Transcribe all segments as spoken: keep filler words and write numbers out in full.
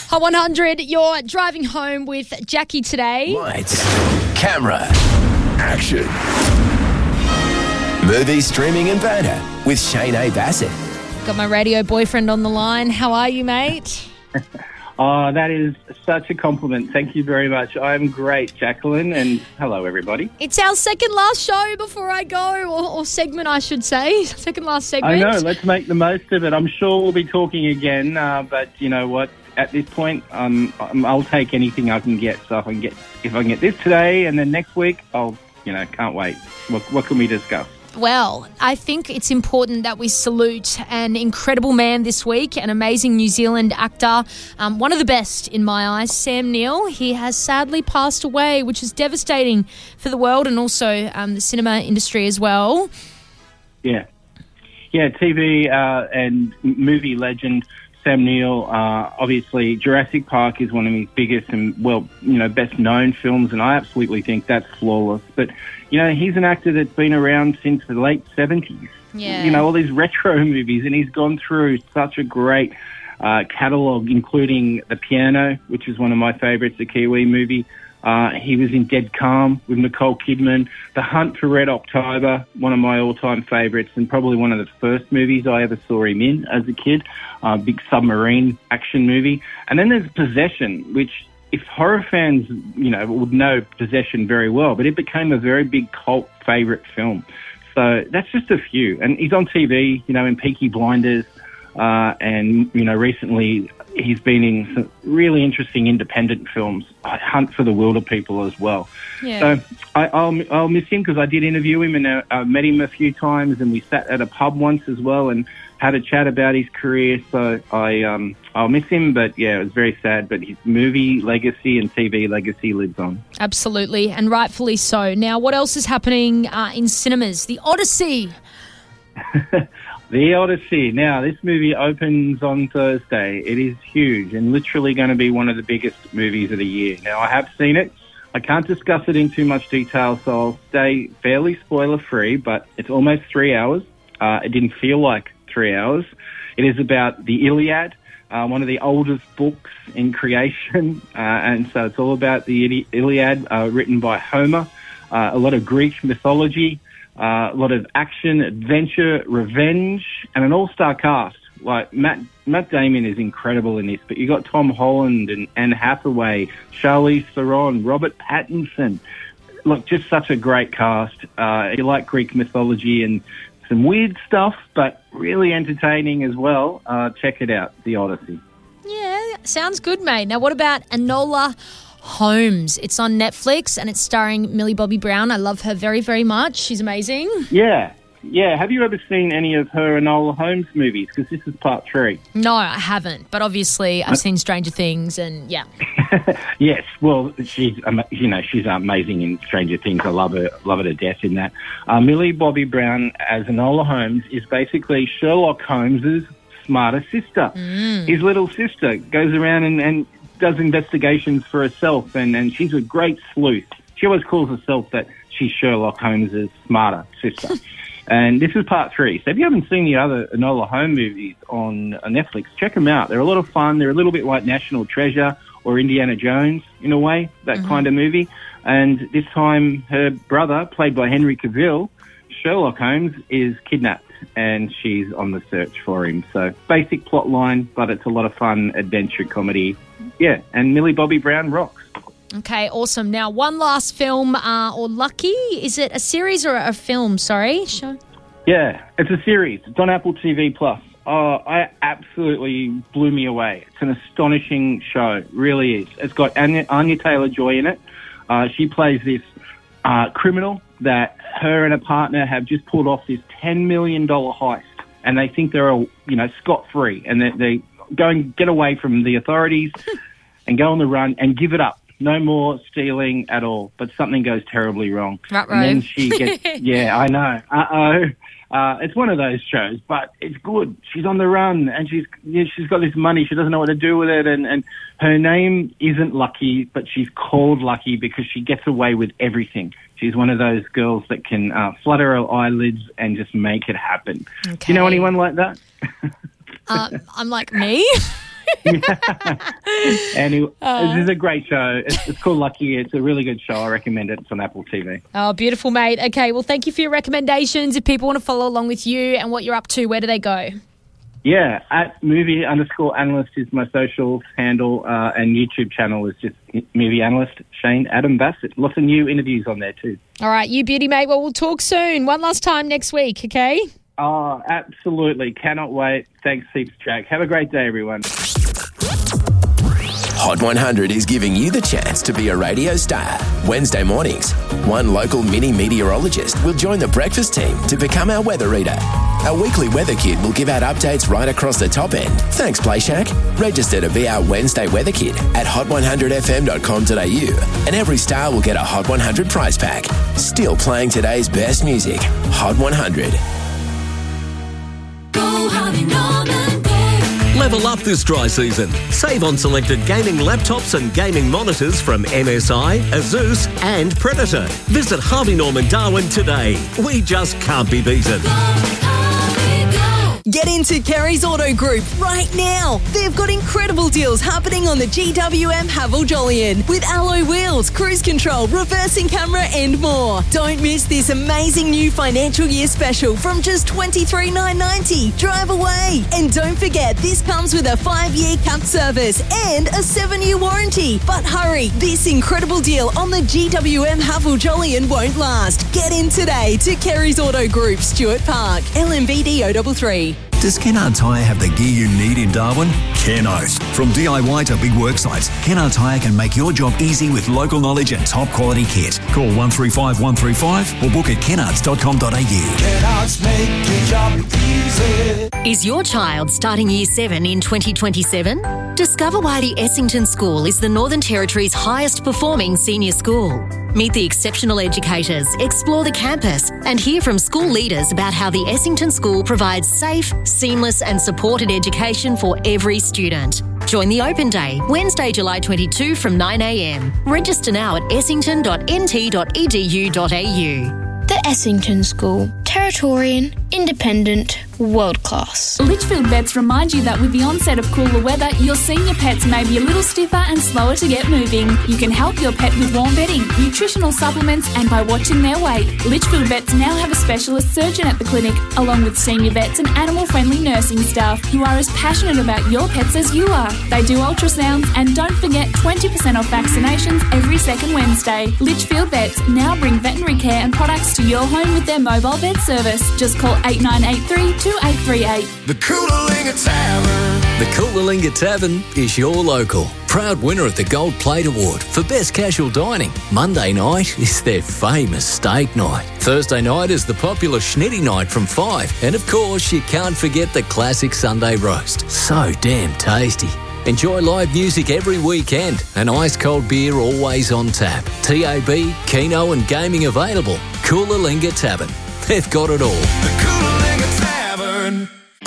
Hot one hundred, you're driving home with Jackie today. Lights, camera, action. Movie, streaming and banter with Shane A. Bassett. Got my radio boyfriend on the line. How are you, mate? Oh, that is such a compliment. Thank you very much. I'm great, Jacqueline, and hello, everybody. It's our second last show before I go, or, or segment, I should say. Second last segment. I know. Let's make the most of it. I'm sure we'll be talking again, uh, but you know what? At this point, um, I'll take anything I can get. So if I can get, if I can get this today, and then next week, I'll, you know, can't wait. What, what can we discuss? Well, I think it's important that we salute an incredible man this week, an amazing New Zealand actor, um, one of the best in my eyes, Sam Neill. He has sadly passed away, which is devastating for the world and also um, the cinema industry as well. Yeah. Yeah, T V uh, and movie legend Sam Neill. Uh, obviously, Jurassic Park is one of his biggest and, well, you know, best known films, and I absolutely think that's flawless. But, you know, he's an actor that's been around since the late seventies. Yeah. You know, all these retro movies, and he's gone through such a great uh, catalogue, including The Piano, which is one of my favourites, the Kiwi movie. Uh, he was in Dead Calm with Nicole Kidman. The Hunt for Red October, one of my all-time favourites, and probably one of the first movies I ever saw him in as a kid. Uh, big submarine action movie. And then there's Possession, which, if horror fans, you know, would know Possession very well, but it became a very big cult favourite film. So that's just a few. And he's on T V, you know, in Peaky Blinders, uh, and, you know, recently he's been in some really interesting independent films, Hunt for the Wilder People as well. Yeah. So I, I'll, I'll miss him because I did interview him and I uh, met him a few times, and we sat at a pub once as well and had a chat about his career. So I, um, I'll miss him, but yeah, it was very sad. But his movie legacy and T V legacy lives on. Absolutely, and rightfully so. Now, what else is happening uh, in cinemas? The Odyssey. The Odyssey. Now, this movie opens on Thursday. It is huge and literally going to be one of the biggest movies of the year. Now, I have seen it. I can't discuss it in too much detail, so I'll stay fairly spoiler-free, but it's almost three hours. Uh, it didn't feel like three hours. It is about the Iliad, uh, one of the oldest books in creation, uh, and so it's all about the Ili- Iliad, uh, written by Homer. Uh, a lot of Greek mythology. Uh, a lot of action, adventure, revenge, and an all-star cast. Like Matt Matt Damon is incredible in this, but you got Tom Holland and Anne Hathaway, Charlize Theron, Robert Pattinson. Look, just such a great cast. Uh, you like Greek mythology and some weird stuff, but really entertaining as well. Uh, check it out, The Odyssey. Yeah, sounds good, mate. Now, what about Enola Holmes? It's on Netflix and it's starring Millie Bobby Brown. I love her very, very much. She's amazing. Yeah, yeah. Have you ever seen any of her Enola Holmes movies? Because this is part three. No, I haven't. But obviously, I've seen Stranger Things, and yeah. Yes, well, she's you know she's amazing in Stranger Things. I love her, love her to death in that. Uh, Millie Bobby Brown as Enola Holmes is basically Sherlock Holmes's smarter sister. Mm. His little sister goes around and. and does investigations for herself, and, and she's a great sleuth. She always calls herself that she's Sherlock Holmes' smarter sister. And this is part three. So if you haven't seen the other Enola Holmes movies on Netflix, check them out. They're a lot of fun. They're a little bit like National Treasure or Indiana Jones, in a way, that mm-hmm. kind of movie. And this time her brother, played by Henry Cavill, Sherlock Holmes, is kidnapped, and she's on the search for him. So basic plot line, but it's a lot of fun adventure comedy. Yeah, and Millie Bobby Brown rocks. Okay, awesome. Now, one last film, uh, or Lucky. Is it a series or a film? Sorry. Show. Yeah, it's a series. It's on Apple T V Plus. Oh, I absolutely blew me away. It's an astonishing show. It really is. It's got Anya, Anya Taylor-Joy in it. Uh, she plays this uh, criminal that her and her partner have just pulled off this ten million dollars heist, and they think they're, you know, scot-free, and they, they go and get away from the authorities and go on the run and give it up. No more stealing at all, but something goes terribly wrong. Right, and then she gets, yeah, I know. Uh-oh. Uh, it's one of those shows, but it's good. She's on the run, and she's yeah, she's got this money. She doesn't know what to do with it, and, and her name isn't Lucky, but she's called Lucky because she gets away with everything. She's one of those girls that can uh, flutter her eyelids and just make it happen. Okay. Do you know anyone like that? uh, I'm like, me? Anyway, uh, this is a great show. It's, it's called Lucky. It's a really good show. I recommend it. It's on Apple T V. Oh, beautiful, mate. Okay, well, thank you for your recommendations. If people want to follow along with you and what you're up to, where do they go? Yeah, at movie underscore analyst is my social handle, uh, and YouTube channel is just movie analyst Shane Adam Bassett. Lots of new interviews on there too. All right, you beauty, mate. Well, we'll talk soon. One last time next week, okay? Oh, absolutely. Cannot wait. Thanks heaps, Jack. Have a great day, everyone. Hot one hundred is giving you the chance to be a radio star. Wednesday mornings, one local mini meteorologist will join the breakfast team to become our weather reader. Our weekly weather kid will give out updates right across the top end. Thanks, Play Shack. Register to be our Wednesday weather kid at hot one hundred f m dot com dot a u, and every star will get a Hot one hundred prize pack. Still playing today's best music. Hot one hundred. Go Harvey Norman, go. Level up this dry season. Save on selected gaming laptops and gaming monitors from M S I, Asus and Predator. Visit Harvey Norman Darwin today. We just can't be beaten. Go, Harvey, go. Get into Kerry's Auto Group right now. They've got incredible deals happening on the G W M Haval Jolyon with alloy wheels, cruise control, reversing camera and more. Don't miss this amazing new financial year special from just twenty-three thousand nine hundred ninety dollars. Drive away. And don't forget, this comes with a five-year capped service and a seven-year warranty. But hurry, this incredible deal on the G W M Haval Jolyon won't last. Get in today to Kerry's Auto Group, Stuart Park, L M V D zero three three. Does Kennard Tyre have the gear you need in Darwin? Kennoth. From D I Y to big work sites, Kennard Tyre can make your job easy with local knowledge and top quality kit. Call one three five one three five or book at kennards dot com dot a u. Kennards make your job easy. Is your child starting year seven in twenty twenty-seven? Discover why the Essington School is the Northern Territory's highest performing senior school. Meet the exceptional educators, explore the campus, and hear from school leaders about how the Essington School provides safe, seamless and supported education for every student. Join the Open Day, Wednesday, July twenty-second from nine a m. Register now at essington dot n t dot e d u dot a u. The Essington School. Territorian, independent, world class. Litchfield Vets remind you that with the onset of cooler weather, your senior pets may be a little stiffer and slower to get moving. You can help your pet with warm bedding, nutritional supplements, and by watching their weight. Litchfield Vets now have a specialist surgeon at the clinic, along with senior vets and animal-friendly nursing staff who are as passionate about your pets as you are. They do ultrasounds, and don't forget twenty percent off vaccinations every second Wednesday. Litchfield Vets now bring veterinary care and products to your home with their mobile vet service. Just call eight nine eight three, two eight three eight. The Coolalingga Tavern. The Coolalingga Tavern is your local. Proud winner of the Gold Plate Award for Best Casual Dining. Monday night is their famous steak night. Thursday night is the popular Schnitty night from five. And of course, you can't forget the classic Sunday roast. So damn tasty. Enjoy live music every weekend and ice-cold beer always on tap. T A B, Keno and gaming available. Coolalingga Tavern. They've got it all. The Coolalingga Tavern.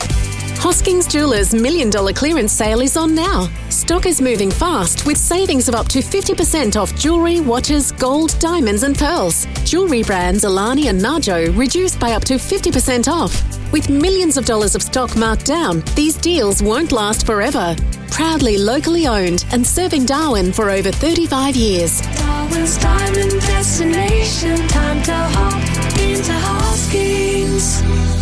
Hoskins Jewelers Million Dollar Clearance Sale is on now. Stock is moving fast with savings of up to fifty percent off jewellery, watches, gold, diamonds and pearls. Jewellery brands Alani and Najo reduced by up to fifty percent off. With millions of dollars of stock marked down, these deals won't last forever. Proudly locally owned and serving Darwin for over thirty-five years. Darwin's diamond destination. Time to hop into Hoskins.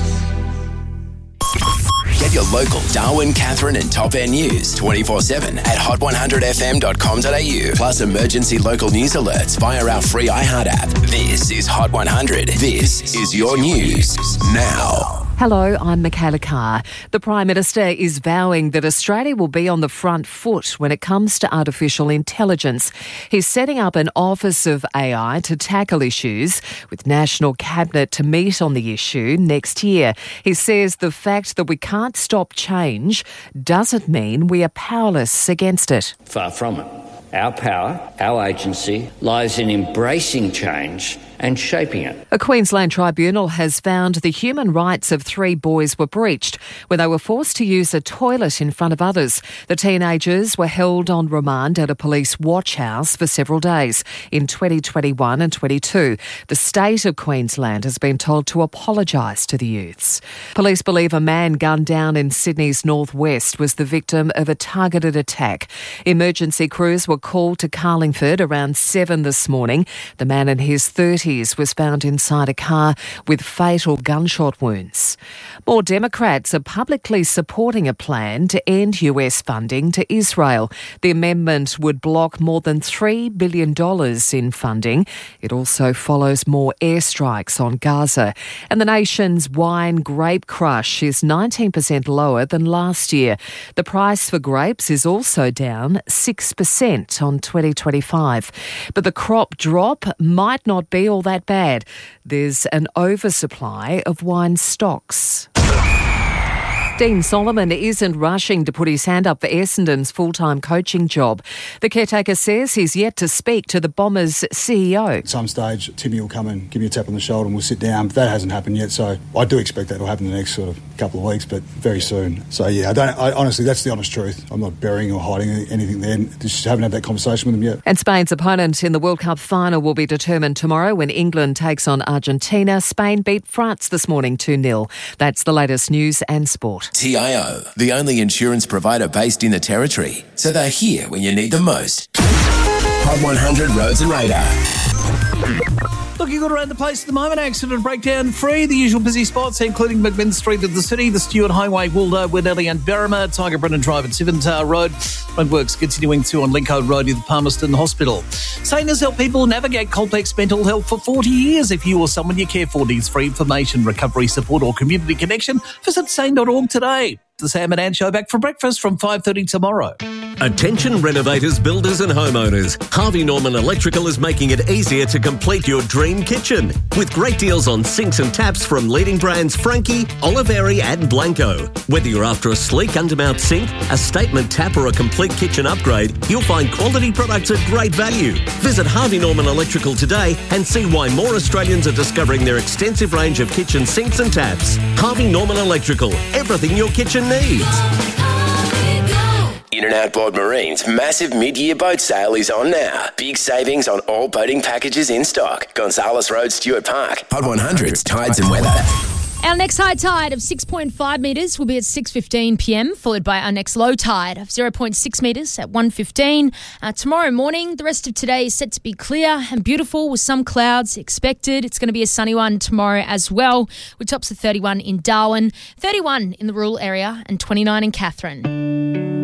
Get your local Darwin, Catherine and Top End news twenty-four seven at hot one hundred f m dot com dot a u. Plus emergency local news alerts via our free iHeart app. This is Hot one hundred. This is your news now. Hello, I'm Michaela Carr. The Prime Minister is vowing that Australia will be on the front foot when it comes to artificial intelligence. He's setting up an Office of A I to tackle issues, with National Cabinet to meet on the issue next year. He says the fact that we can't stop change doesn't mean we are powerless against it. Far from it. Our power, our agency, lies in embracing change and shaping it. A Queensland tribunal has found the human rights of three boys were breached when they were forced to use a toilet in front of others. The teenagers were held on remand at a police watch house for several days in twenty twenty-one and twenty-two. The state of Queensland has been told to apologise to the youths. Police believe a man gunned down in Sydney's northwest was the victim of a targeted attack. Emergency crews were called to Carlingford around seven this morning. The man in his thirties was found inside a car with fatal gunshot wounds. More Democrats are publicly supporting a plan to end U S funding to Israel. The amendment would block more than three billion dollars in funding. It also follows more airstrikes on Gaza. And the nation's wine grape crush is nineteen percent lower than last year. The price for grapes is also down six percent on twenty twenty-five. But the crop drop might not be all that bad. There's an oversupply of wine stocks. Dean Solomon isn't rushing to put his hand up for Essendon's full-time coaching job. The caretaker says he's yet to speak to the Bombers' C E O. At some stage, Timmy will come and give me a tap on the shoulder and we'll sit down. But that hasn't happened yet, so I do expect that will happen in the next sort of couple of weeks, but very soon. So, yeah, I don't. I, honestly, that's the honest truth. I'm not burying or hiding anything there. Just haven't had that conversation with him yet. And Spain's opponent in the World Cup final will be determined tomorrow when England takes on Argentina. Spain beat France this morning two nil. That's the latest news and sport. T I O, the only insurance provider based in the Territory, so they're here when you need them most. Hot one hundred Roads and Radar. Looking good around the place at the moment. Accident breakdown free. The usual busy spots, including McMinn Street of the city, the Stewart Highway, Woldo, Winnelly and Berrima, Tiger Brennan Drive at Siventar Road. Roadworks continuing to on Lincoln Road in the Palmerston Hospital. Sane has helped people navigate complex mental health for forty years. If you or someone you care for needs free information, recovery support or community connection, visit sane dot org today. The Sam and Ann Show back for breakfast from five thirty tomorrow. Attention renovators, builders and homeowners. Harvey Norman Electrical is making it easier to complete your dream kitchen. With great deals on sinks and taps from leading brands Frankie, Oliveri and Blanco. Whether you're after a sleek undermount sink, a statement tap or a complete kitchen upgrade, you'll find quality products at great value. Visit Harvey Norman Electrical today and see why more Australians are discovering their extensive range of kitchen sinks and taps. Harvey Norman Electrical. Everything your kitchen needs. In and Outboard Marine's massive mid-year boat sale is on now. Big savings on all boating packages in stock. Gonzales Road, Stewart Park. Hot one hundred's Tides and Weather. Our next high tide of six point five metres will be at six fifteen p m, followed by our next low tide of zero point six metres at one fifteen. Uh, tomorrow morning, the rest of today is set to be clear and beautiful with some clouds expected. It's going to be a sunny one tomorrow as well, with tops of thirty-one in Darwin, thirty-one in the rural area and twenty-nine in Katherine.